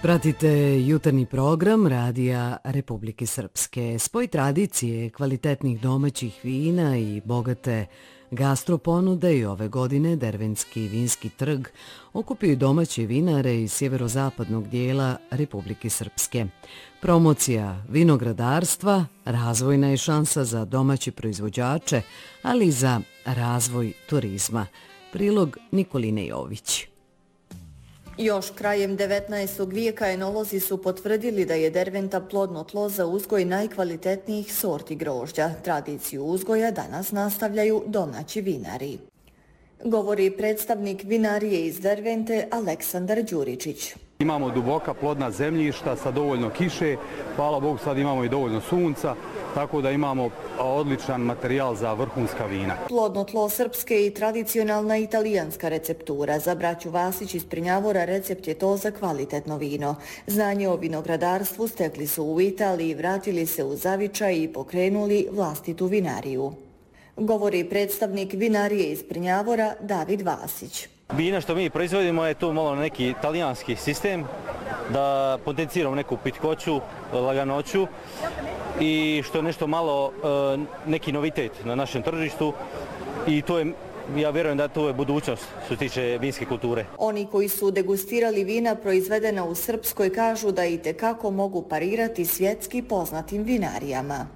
Pratite jutarnji program Radija Republike Srpske. Spoj tradicije, kvalitetnih domaćih vina i bogate gastroponude i ove godine Derventski vinski trg okupio domaće vinare iz sjeverozapadnog dijela Republike Srpske. Promocija vinogradarstva razvojna je šansa za domaće proizvođače, ali i za razvoj turizma. Prilog Nikoline Jović. Još krajem 19. vijeka enolozi su potvrdili da je Derventa plodno tlo za uzgoj najkvalitetnijih sorti grožđa. Tradiciju uzgoja danas nastavljaju domaći vinari. Govori predstavnik vinarije iz Dervente Aleksandar Đuričić. Imamo duboka plodna zemljišta sa dovoljno kiše, hvala Bogu sad imamo i dovoljno sunca, tako da imamo odličan materijal za vrhunska vina. Plodno tlo srpske i tradicionalna italijanska receptura. Za braću Vasić iz Prnjavora recept je to za kvalitetno vino. Znanje o vinogradarstvu stekli su u Italiji, vratili se u zavičaj i pokrenuli vlastitu vinariju. Govori predstavnik vinarije iz Prnjavora David Vasić. Vina što mi proizvodimo je tu malo neki italijanski sistem, da potenciramo neku pitkoću, laganoću i što je nešto malo neki novitet na našem tržištu i to je, ja vjerujem da to je budućnost što se tiče vinske kulture. Oni koji su degustirali vina proizvedena u Srpskoj kažu da i tekako mogu parirati svjetski poznatim vinarijama.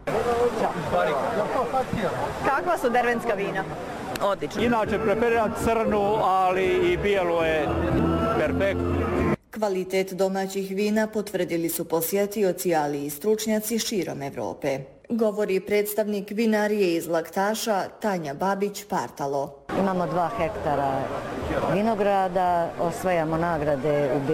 Kakva su derventska vina? Odlično. Inače preferiram crnu, ali i bijelu je perfekt. Kvalitet domaćih vina potvrdili su posjetioci, ali i stručnjaci širom Evrope. Govori predstavnik vinarije iz Laktaša Tanja Babić-Partalo. Imamo 2 hektara vinograda, osvajamo nagrade u